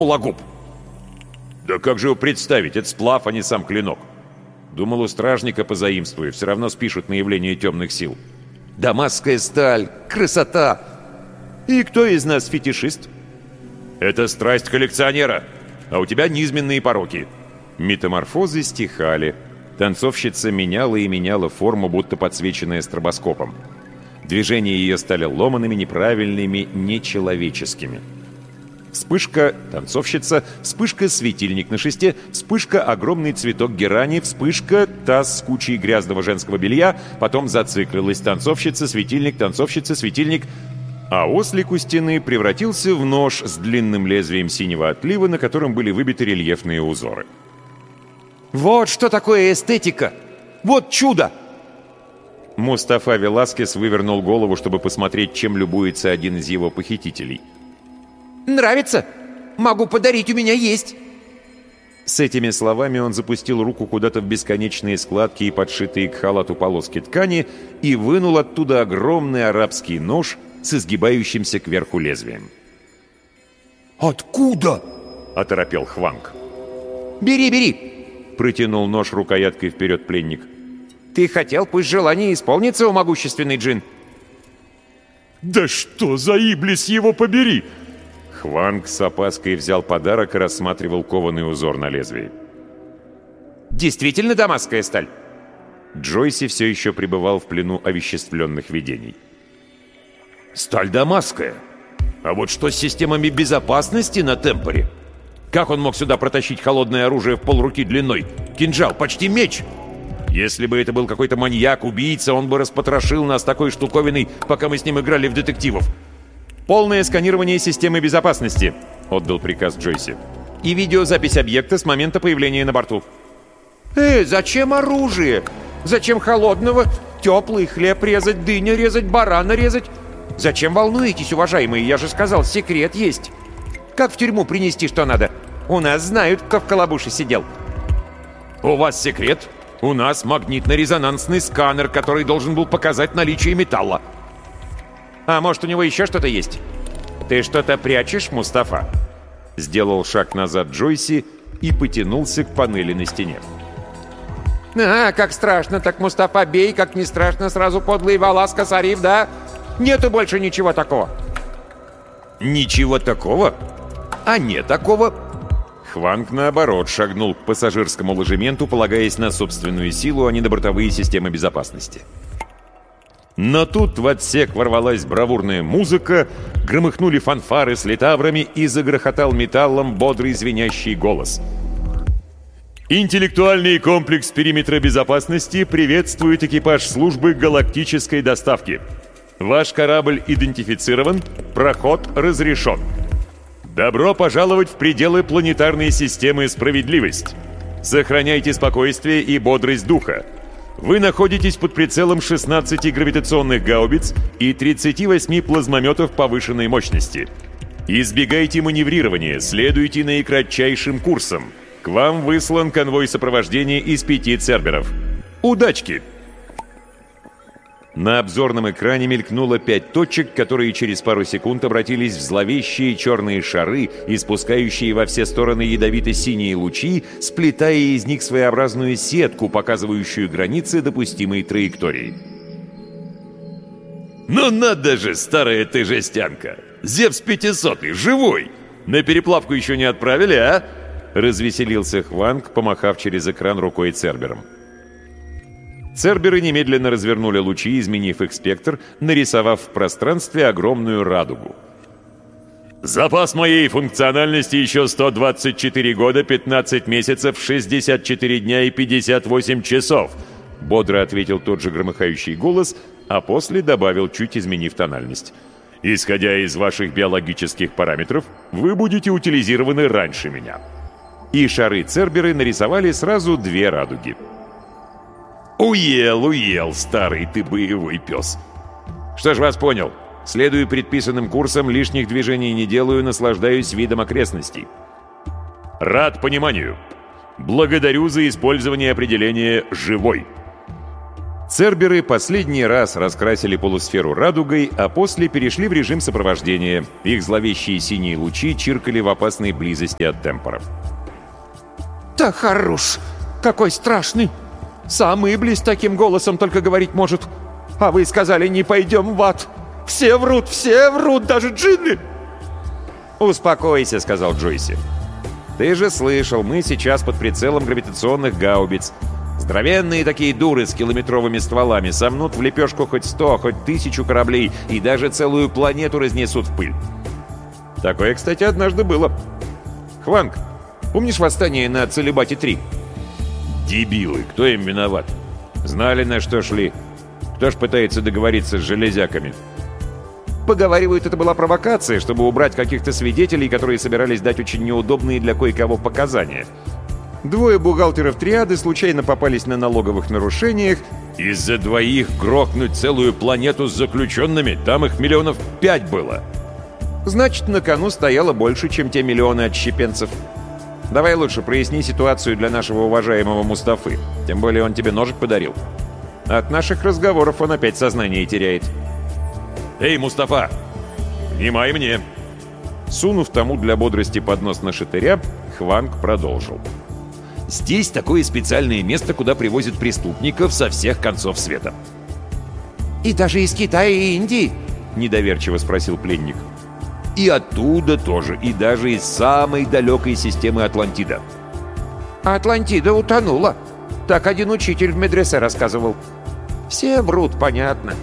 Лагуб. Да как же его представить? Это сплав, а не сам клинок. Думал, у стражника позаимствую, все равно спишут на явление темных сил. Дамасская сталь, красота. И кто из нас фетишист? Это страсть коллекционера, а у тебя низменные пороки. Метаморфозы стихали. Танцовщица меняла и меняла форму, будто подсвеченная стробоскопом. Движения ее стали ломаными, неправильными, нечеловеческими. Вспышка — танцовщица, вспышка — светильник на шесте, вспышка — огромный цветок герани, вспышка — таз с кучей грязного женского белья, потом зациклилась танцовщица, светильник, а ослик у стены превратился в нож с длинным лезвием синего отлива, на котором были выбиты рельефные узоры. «Вот что такое эстетика! Вот чудо!» Мустафа Веласкес вывернул голову, чтобы посмотреть, чем любуется один из его похитителей. «Нравится? Могу подарить, у меня есть!» С этими словами он запустил руку куда-то в бесконечные складки и подшитые к халату полоски ткани и вынул оттуда огромный арабский нож с изгибающимся кверху лезвием. «Откуда?» — оторопел Хванг. «Бери!» — протянул нож рукояткой вперед пленник. «Ты хотел, пусть желание исполнится, о могущественный джин!» «Да что за иблис его побери!» Хванг с опаской взял подарок и рассматривал кованый узор на лезвии. «Действительно дамасская сталь?» Джойси все еще пребывал в плену овеществленных видений. «Сталь дамасская? А вот что с системами безопасности на темпоре? Как он мог сюда протащить холодное оружие в полруки длиной? Кинжал, почти меч! Если бы это был какой-то маньяк, убийца, он бы распотрошил нас такой штуковиной, пока мы с ним играли в детективов. «Полное сканирование системы безопасности», — отдал приказ Джойси. «И видеозапись объекта с момента появления на борту». Зачем оружие? Зачем холодного? Теплый хлеб резать, дыню резать, барана резать? Зачем волнуетесь, уважаемые? Я же сказал, секрет есть. Как в тюрьму принести, что надо? У нас знают, кто в калабуше сидел». «У вас секрет? У нас магнитно-резонансный сканер, который должен был показать наличие металла». «А может, у него еще что-то есть? Ты что-то прячешь, Мустафа?» Сделал шаг назад Джойси и потянулся к панели на стене. «Как страшно, так, Мустафа, бей, как не страшно, сразу подлый Валас Касариф, да? Нету больше ничего такого». «Ничего такого? А не такого?» Хванг, наоборот, шагнул к пассажирскому ложементу, полагаясь на собственную силу, а не на бортовые системы безопасности. Но тут в отсек ворвалась бравурная музыка, громыхнули фанфары с литаврами и загрохотал металлом бодрый звенящий голос. «Интеллектуальный комплекс периметра безопасности приветствует экипаж службы галактической доставки. Ваш корабль идентифицирован, проход разрешен. Добро пожаловать в пределы планетарной системы «Справедливость». Сохраняйте спокойствие и бодрость духа. Вы находитесь под прицелом 16 гравитационных гаубиц и 38 плазмометов повышенной мощности. Избегайте маневрирования, следуйте наикратчайшим курсом. К вам выслан конвой сопровождения из 5 церберов. Удачки!» На обзорном экране мелькнуло 5 точек, которые через пару секунд обратились в зловещие черные шары, испускающие во все стороны ядовито-синие лучи, сплетая из них своеобразную сетку, показывающую границы допустимой траектории. «Ну надо же, старая ты жестянка! Зевс 500, живой! На переплавку еще не отправили, а?» Развеселился Хванг, помахав через экран рукой цербером. Церберы немедленно развернули лучи, изменив их спектр, нарисовав в пространстве огромную радугу. «Запас моей функциональности еще 124 года, 15 месяцев, 64 дня и 58 часов», бодро ответил тот же громыхающий голос, а после добавил, чуть изменив тональность. «Исходя из ваших биологических параметров, вы будете утилизированы раньше меня». И шары-церберы нарисовали сразу 2 радуги. «Уел, старый ты боевой пес!» «Что ж, вас понял. Следую предписанным курсам, лишних движений не делаю, наслаждаюсь видом окрестностей». «Рад пониманию. Благодарю за использование определения «живой». Церберы последний раз раскрасили полусферу радугой, а после перешли в режим сопровождения. Их зловещие синие лучи чиркали в опасной близости от темпоров. Да хорош! Какой страшный! Сам Иблис таким голосом только говорить может. А вы сказали, не пойдем в ад. Все врут, даже джинны!» «Успокойся», — сказал Джойси. «Ты же слышал, мы сейчас под прицелом гравитационных гаубиц. Здоровенные такие дуры с километровыми стволами сомнут в лепешку хоть 100, хоть 1000 кораблей и даже целую планету разнесут в пыль. Такое, кстати, однажды было. Хванг, помнишь восстание на Целебате-3? Дебилы, кто им виноват? Знали, на что шли. Кто ж пытается договориться с железяками? Поговаривают, это была провокация, чтобы убрать каких-то свидетелей, которые собирались дать очень неудобные для кое-кого показания. 2 бухгалтеров триады случайно попались на налоговых нарушениях. Из-за 2 грохнуть целую планету с заключенными, там их 5 миллионов было. Значит, на кону стояло больше, чем те миллионы отщепенцев. Давай лучше проясни ситуацию для нашего уважаемого Мустафы. Тем более он тебе ножик подарил. От наших разговоров он опять сознание теряет. «Эй, Мустафа! Внимай мне!» Сунув тому для бодрости поднос на шатыря, Хванг продолжил. «Здесь такое специальное место, куда привозят преступников со всех концов света». «И даже из Китая и Индии?» — недоверчиво спросил пленник. «И оттуда тоже, и даже из самой далекой системы Атлантида». «Атлантида утонула. Так один учитель в медресе рассказывал. Все врут, понятно».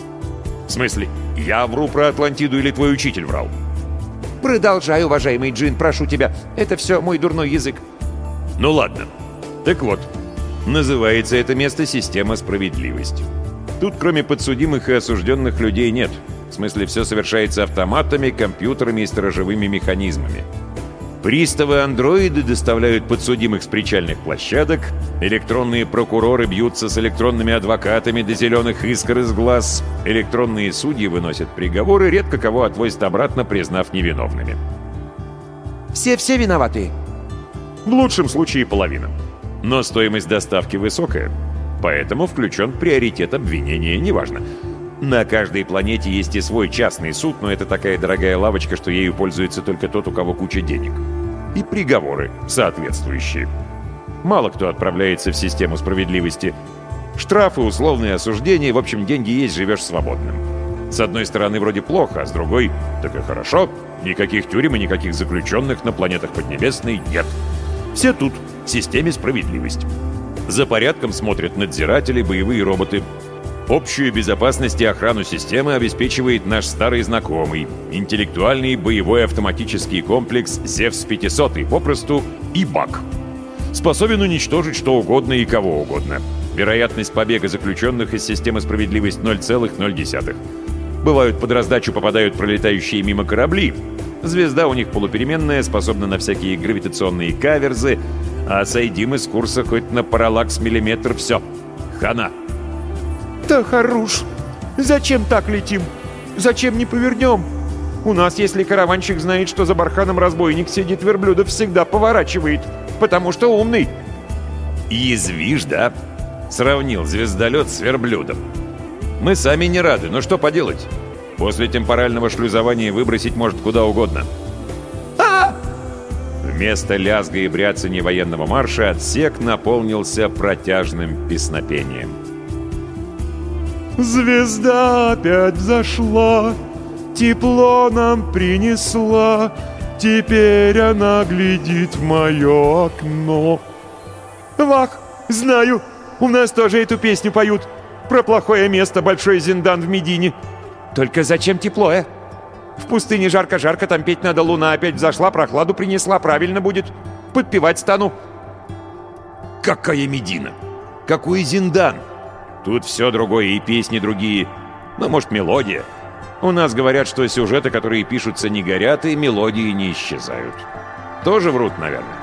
«В смысле, я вру про Атлантиду или твой учитель врал?» «Продолжай, уважаемый Джин, прошу тебя. Это все мой дурной язык». «Ну ладно. Так вот, называется это место «Система справедливости». Тут кроме подсудимых и осужденных людей нет. В смысле, все совершается автоматами, компьютерами и сторожевыми механизмами. Приставы-андроиды доставляют подсудимых с причальных площадок, электронные прокуроры бьются с электронными адвокатами до зеленых искр из глаз, электронные судьи выносят приговоры, редко кого отвозят обратно, признав невиновными. Все виноваты? В лучшем случае половина. Но стоимость доставки высокая, поэтому включен приоритет обвинения, неважно. На каждой планете есть и свой частный суд, но это такая дорогая лавочка, что ею пользуется только тот, у кого куча денег. И приговоры соответствующие. Мало кто отправляется в систему справедливости. Штрафы, условные осуждения, в общем, деньги есть, живешь свободным. С одной стороны, вроде плохо, а с другой, так и хорошо. Никаких тюрем и никаких заключенных на планетах Поднебесной нет. Все тут, в системе справедливости. За порядком смотрят надзиратели, боевые роботы. Общую безопасность и охрану системы обеспечивает наш старый знакомый, интеллектуальный боевой автоматический комплекс Зевс-500, попросту ИБАК. Способен уничтожить что угодно и кого угодно. Вероятность побега заключенных из системы справедливость 0,0. Бывают, под раздачу попадают пролетающие мимо корабли. Звезда у них полупеременная, способна на всякие гравитационные каверзы, а сойди мы с курса хоть на параллакс-миллиметр — все. Хана. «Да хорош! Зачем так летим? Зачем не повернем? У нас, если караванщик знает, что за барханом разбойник сидит, верблюдов всегда поворачивает, потому что умный». «Язвишь, да?» — сравнил звездолет с верблюдом. «Мы сами не рады, но что поделать? После темпорального шлюзования выбросить может куда угодно». Вместо лязга и бряцания военного марша отсек наполнился протяжным песнопением. «Звезда опять взошла, тепло нам принесла, теперь она глядит в мое окно». «Вах, знаю, у нас тоже эту песню поют. Про плохое место, большой Зиндан в Медине. Только зачем тепло, В пустыне жарко-жарко, там петь надо, луна опять взошла, прохладу принесла, правильно будет. Подпевать стану». «Какая Медина? Какой Зиндан? Тут все другое, и песни другие. Ну, может, мелодия. У нас говорят, что сюжеты, которые пишутся, не горят, и мелодии не исчезают. Тоже врут, наверное».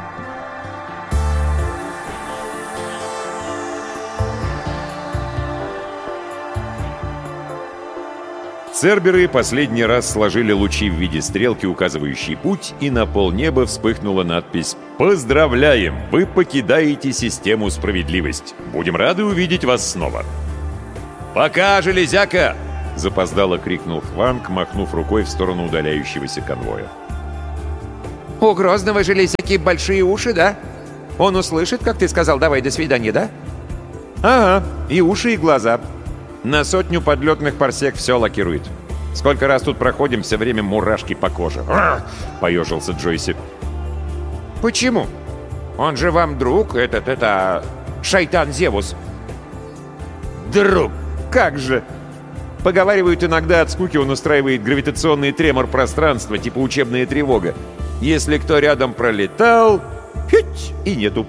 Церберы последний раз сложили лучи в виде стрелки, указывающей путь, и на полнеба вспыхнула надпись «Поздравляем! Вы покидаете систему справедливость. Будем рады увидеть вас снова». «Пока, железяка!» — запоздало крикнул Хванг, махнув рукой в сторону удаляющегося конвоя. «У Грозного железяки большие уши, да? Он услышит, как ты сказал «давай, до свидания», да?» «Ага, и уши, и глаза. На 100 подлетных парсек все лакирует. Сколько раз тут проходим, все время мурашки по коже». Поежился Джойси. «Почему? Он же вам друг, шайтан Зевус». «Друг, как же!» Поговаривают, иногда от скуки он устраивает гравитационный тремор пространства, типа учебная тревога. Если кто рядом пролетал, хить, и нету.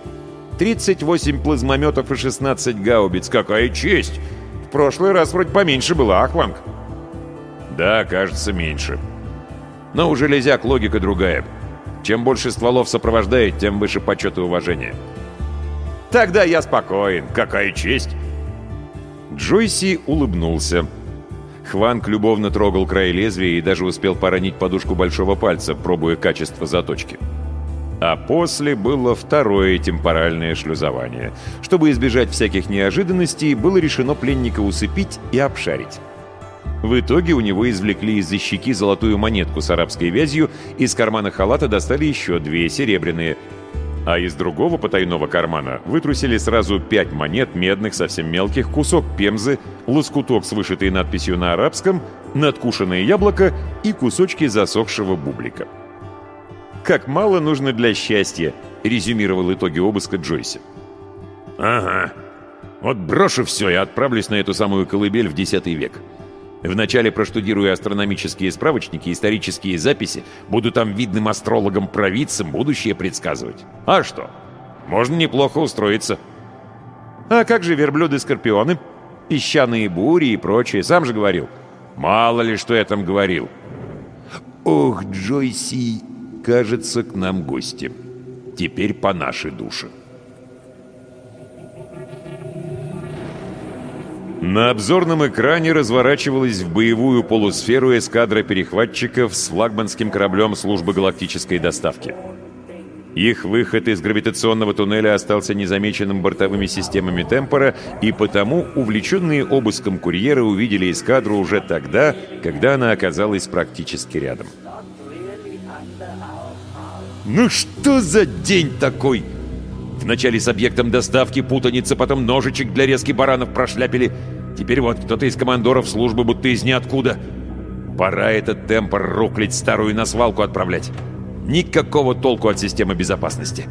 38 плазмометов и 16 гаубиц. Какая честь! В прошлый раз вроде поменьше было, а, Хванг? Да, кажется, меньше. Но у железяк логика другая. Чем больше стволов сопровождает, тем выше почет и уважение. Тогда я спокоен. Какая честь! Джойси улыбнулся. Хванг любовно трогал край лезвия и даже успел поранить подушку большого пальца, пробуя качество заточки. А после было второе темпоральное шлюзование. Чтобы избежать всяких неожиданностей, было решено пленника усыпить и обшарить. В итоге у него извлекли из-за щеки золотую монетку с арабской вязью, из кармана халата достали еще 2 серебряные, а из другого потайного кармана вытрусили сразу 5 монет медных, совсем мелких, кусок пемзы, лоскуток с вышитой надписью на арабском, надкушенное яблоко и кусочки засохшего бублика. «Как мало нужно для счастья», — резюмировал итоги обыска Джойси. «Ага. Вот брошу все и отправлюсь на эту самую колыбель в X век. Вначале проштудирую астрономические справочники, исторические записи, буду там видным астрологом-провидцем будущее предсказывать. А что? Можно неплохо устроиться». «А как же верблюды-скорпионы? Песчаные бури и прочее, сам же говорил». «Мало ли, что я там говорил». «Ох, Джойси, кажется, к нам гости. Теперь по нашей душе». На обзорном экране разворачивалась в боевую полусферу эскадра перехватчиков с флагманским кораблем службы галактической доставки. Их выход из гравитационного туннеля остался незамеченным бортовыми системами Темпора, и потому увлеченные обыском курьеры увидели эскадру уже тогда, когда она оказалась практически рядом. «Ну что за день такой?» Вначале с объектом доставки путаница, потом ножичек для резки баранов прошляпили. Теперь вот кто-то из командоров службы будто из ниоткуда. Пора этот Темпор руклить старую на свалку отправлять. Никакого толку от системы безопасности.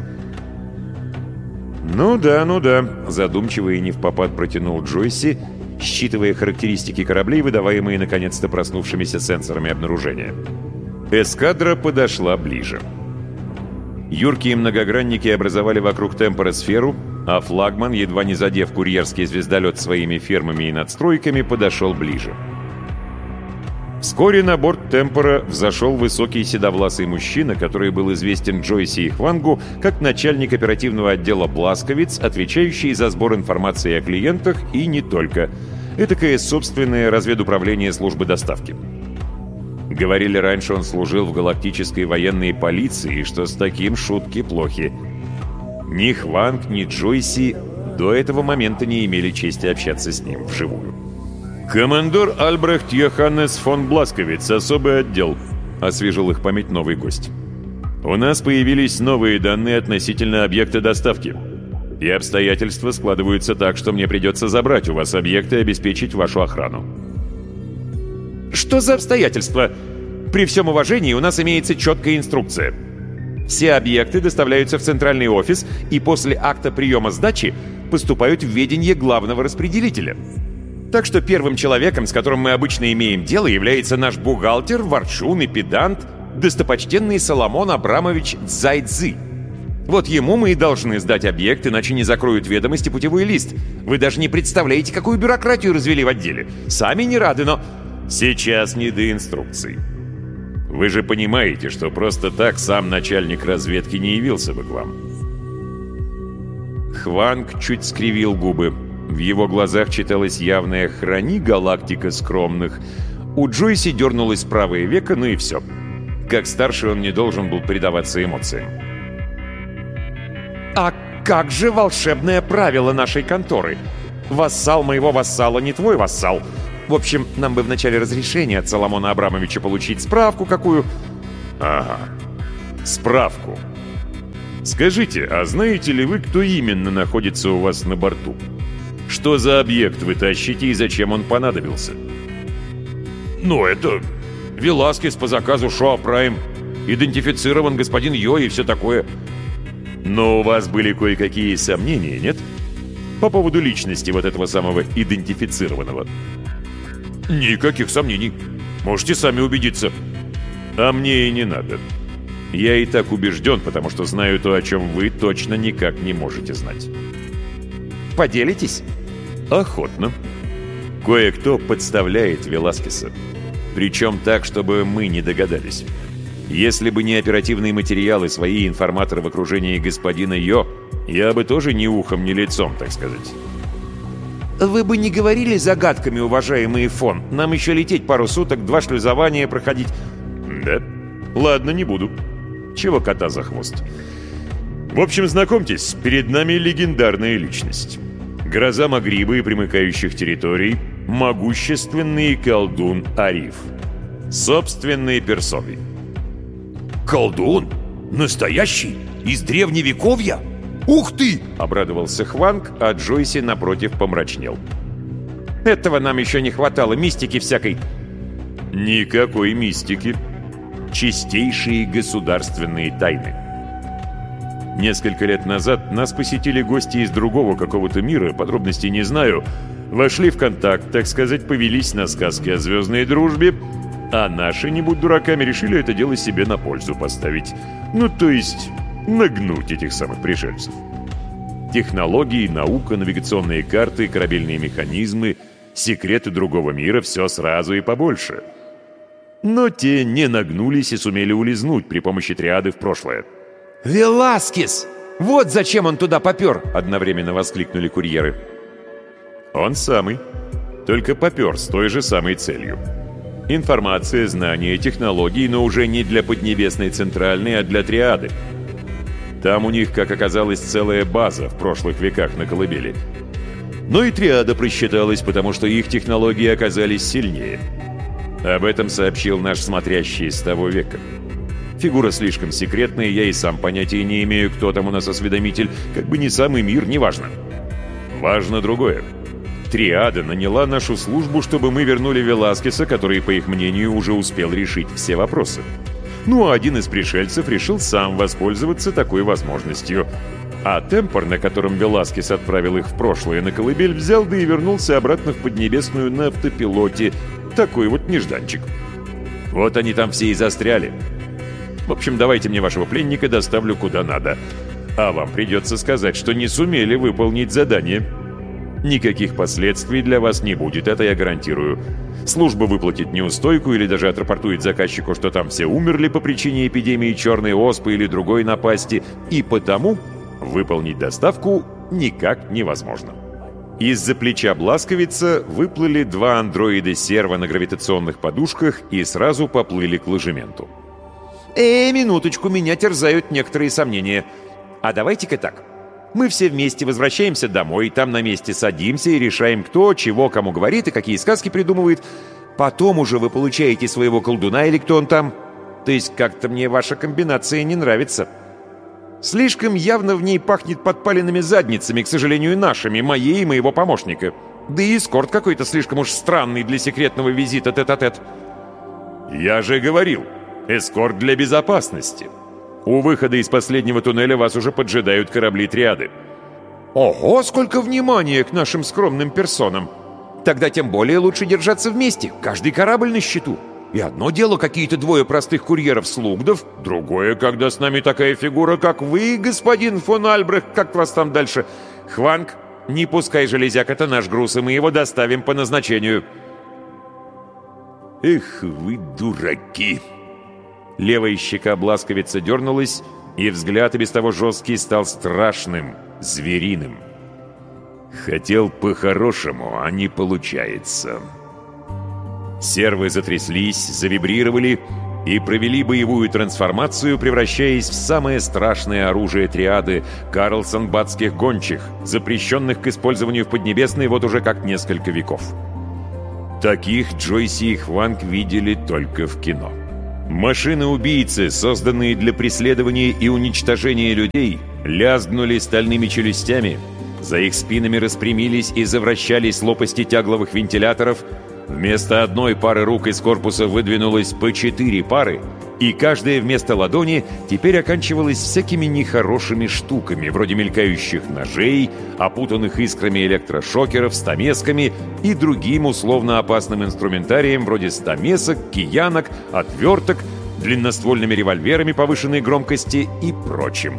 «Ну да», — задумчиво и невпопад протянул Джойси, считывая характеристики кораблей, выдаваемые наконец-то проснувшимися сенсорами обнаружения. Эскадра подошла ближе. Юркие многогранники образовали вокруг Темпора сферу, а флагман, едва не задев курьерский звездолет своими фермами и надстройками, подошел ближе. Вскоре на борт Темпора взошел высокий седовласый мужчина, который был известен Джойси и Хвангу как начальник оперативного отдела «Бласковиц», отвечающий за сбор информации о клиентах и не только. Этакое собственное разведуправление службы доставки. Говорили, раньше он служил в галактической военной полиции, и что с таким шутки плохи. Ни Хванг, ни Джойси до этого момента не имели чести общаться с ним вживую. «Командор Альбрехт Йоханнес фон Бласковиц, особый отдел», — освежил их память новый гость. «У нас появились новые данные относительно объекта доставки. И обстоятельства складываются так, что мне придется забрать у вас объект и обеспечить вашу охрану». «Что за обстоятельства? При всем уважении у нас имеется четкая инструкция. Все объекты доставляются в центральный офис и после акта приема сдачи поступают в ведение главного распределителя. Так что первым человеком, с которым мы обычно имеем дело, является наш бухгалтер, ворчун и педант, достопочтенный Соломон Абрамович Дзайдзы. Вот ему мы и должны сдать объект, иначе не закроют ведомости путевой лист. Вы даже не представляете, какую бюрократию развели в отделе. Сами не рады, но...» «Сейчас не до инструкций. Вы же понимаете, что просто так сам начальник разведки не явился бы к вам». Хванг чуть скривил губы. В его глазах читалось явное «храни, галактика скромных». У Джойси дернулось правое веко, ну и все. Как старший он не должен был предаваться эмоциям. «А как же волшебное правило нашей конторы? Вассал моего вассала не твой вассал. В общем, нам бы вначале разрешение от Соломона Абрамовича получить справку какую». «Ага, справку. Скажите, а знаете ли вы, кто именно находится у вас на борту? Что за объект вы тащите и зачем он понадобился?» «Ну, это Веласкес по заказу Шоа Прайм. Идентифицирован господин Йо и все такое». «Но у вас были кое-какие сомнения, нет? По поводу личности вот этого самого идентифицированного?» «Никаких сомнений. Можете сами убедиться». «А мне и не надо. Я и так убежден, потому что знаю то, о чем вы точно никак не можете знать». «Поделитесь?» «Охотно. Кое-кто подставляет Веласкеса. Причем так, чтобы мы не догадались. Если бы не оперативные материалы свои информаторы в окружении господина Йо, я бы тоже ни ухом, ни лицом, так сказать». «Вы бы не говорили загадками, уважаемый фон. Нам еще лететь пару суток, 2 шлюзования проходить». «Да? Ладно, не буду. Чего кота за хвост?» «В общем, знакомьтесь, перед нами легендарная личность. Гроза Магриба и примыкающих территорий, могущественный колдун Ариф. Собственной персоной». «Колдун? Настоящий? Из древневековья? Ух ты!» — обрадовался Хванг, а Джойси напротив помрачнел. «Этого нам еще не хватало, мистики всякой». «Никакой мистики. Чистейшие государственные тайны. Несколько лет назад нас посетили гости из другого какого-то мира, подробностей не знаю, вошли в контакт, так сказать, повелись на сказки о звездной дружбе, а наши, не будь дураками, решили это дело себе на пользу поставить. Ну, то есть, нагнуть этих самых пришельцев. Технологии, наука, навигационные карты, корабельные механизмы, секреты другого мира — все сразу и побольше. Но те не нагнулись и сумели улизнуть при помощи триады в прошлое. «Веласкес! Вот зачем он туда попер!» — одновременно воскликнули курьеры. Он самый. Только попер с той же самой целью. Информация, знания, технологии, но уже не для Поднебесной Центральной, а для триады. Там у них, как оказалось, целая база в прошлых веках на колыбели. Но и триада просчиталась, потому что их технологии оказались сильнее. Об этом сообщил наш смотрящий с того века. Фигура слишком секретная, я и сам понятия не имею, кто там у нас осведомитель. Как бы не самый мир, неважно. Важно другое. Триада наняла нашу службу, чтобы мы вернули Веласкеса, который, по их мнению, уже успел решить все вопросы. Ну а один из пришельцев решил сам воспользоваться такой возможностью. А темпор, на котором Веласкес отправил их в прошлое на колыбель, взял да и вернулся обратно в Поднебесную на автопилоте. Такой вот нежданчик. Вот они там все и застряли. В общем, давайте мне вашего пленника доставлю куда надо. А вам придется сказать, что не сумели выполнить задание. Никаких последствий для вас не будет, это я гарантирую. Служба выплатит неустойку или даже отрапортует заказчику, что там все умерли по причине эпидемии черной оспы или другой напасти, и потому выполнить доставку никак невозможно. Из-за плеча Бласковица выплыли 2 андроида-серва на гравитационных подушках и сразу поплыли к ложементу. Минуточку, меня терзают некоторые сомнения. А давайте-ка так. Мы все вместе возвращаемся домой, там на месте садимся и решаем, кто чего кому говорит и какие сказки придумывает. Потом уже вы получаете своего колдуна или кто он там. То есть как-то мне ваша комбинация не нравится. Слишком явно в ней пахнет подпаленными задницами, к сожалению, нашими, моей и моего помощника. Да и эскорт какой-то слишком уж странный для секретного визита тет-а-тет. Я же говорил, эскорт для безопасности. У выхода из последнего туннеля вас уже поджидают корабли триады. Ого, сколько внимания к нашим скромным персонам! Тогда тем более лучше держаться вместе, каждый корабль на счету. И одно дело какие-то 2 простых курьеров-слугдов, другое, когда с нами такая фигура, как вы, господин фон Альбрехт, как вас там дальше. Хванг, не пускай железяк, это наш груз, и мы его доставим по назначению. Эх, вы дураки! Левая щека Бласковица дернулась, и взгляд, и без того жесткий, стал страшным, звериным. Хотел по-хорошему, а не получается. Сервы затряслись, завибрировали, и провели боевую трансформацию, превращаясь в самое страшное оружие триады карлсонбадских гончих, запрещенных к использованию в Поднебесной вот уже как несколько веков. Таких Джойси и Хванг видели только в кино. Машины-убийцы, созданные для преследования и уничтожения людей, лязгнули стальными челюстями, за их спинами распрямились и завращались лопасти тягловых вентиляторов, вместо одной пары рук из корпуса выдвинулось по 4 пары, и каждая вместо ладони теперь оканчивалась всякими нехорошими штуками, вроде мелькающих ножей, опутанных искрами электрошокеров, стамесками и другим условно опасным инструментарием, вроде стамесок, киянок, отверток, длинноствольными револьверами повышенной громкости и прочим.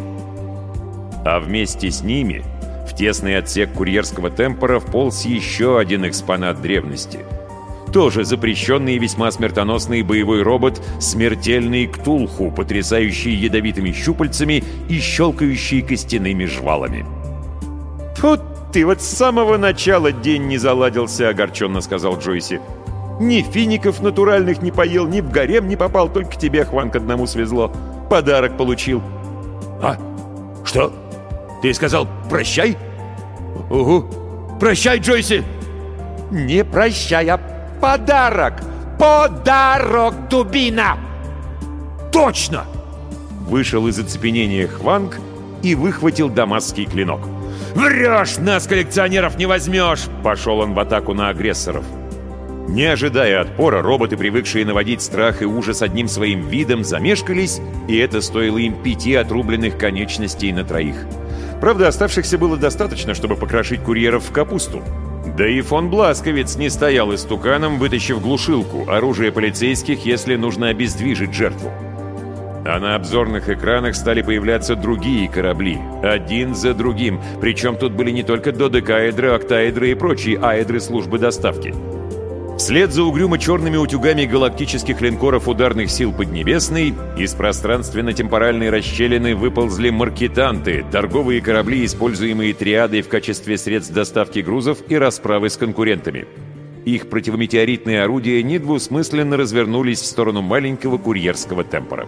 А вместе с ними в тесный отсек курьерского темпора вполз еще один экспонат древности. Тоже запрещенный и весьма смертоносный боевой робот «Смертельный Ктулху», потрясающий ядовитыми щупальцами и щелкающий костяными жвалами. «Вот ты вот с самого начала день не заладился», — огорченно сказал Джойси. «Ни фиников натуральных не поел, ни в гарем не попал, только тебе, Хванг, одному свезло. Подарок получил». «А? Что? Ты сказал «прощай»?» «Угу. Прощай, Джойси!» «Не прощай, а подарок! Подарок, дубина!» «Точно!» Вышел из оцепенения Хванг и выхватил дамасский клинок. «Врешь! Нас, коллекционеров, не возьмешь!» Пошел он в атаку на агрессоров. Не ожидая отпора, роботы, привыкшие наводить страх и ужас одним своим видом, замешкались, и это стоило им 5 отрубленных конечностей на 3. Правда, оставшихся было достаточно, чтобы покрошить курьеров в капусту. Да и фон Бласковец не стоял истуканом, вытащив глушилку, оружие полицейских, если нужно обездвижить жертву. А на обзорных экранах стали появляться другие корабли, один за другим, причем тут были не только додекаэдры, октаэдры и прочие аэдры службы доставки. Вслед за угрюмо-черными утюгами галактических линкоров ударных сил Поднебесной из пространственно-темпоральной расщелины выползли маркетанты, торговые корабли, используемые триадой в качестве средств доставки грузов и расправы с конкурентами. Их противометеоритные орудия недвусмысленно развернулись в сторону маленького курьерского темпора.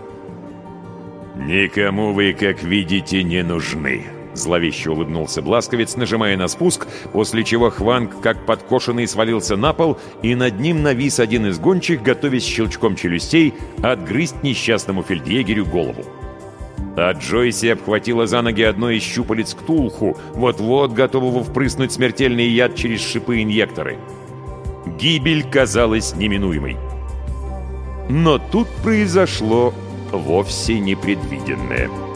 «Никому вы, как видите, не нужны», — зловеще улыбнулся Бласковец, нажимая на спуск, после чего Хванг, как подкошенный, свалился на пол, и над ним навис один из гончих, готовясь щелчком челюстей отгрызть несчастному фельдъегерю голову. А Джойси обхватила за ноги одно из щупалец Ктулху, вот-вот готового впрыснуть смертельный яд через шипы-инъекторы. Гибель казалась неминуемой. Но тут произошло вовсе непредвиденное.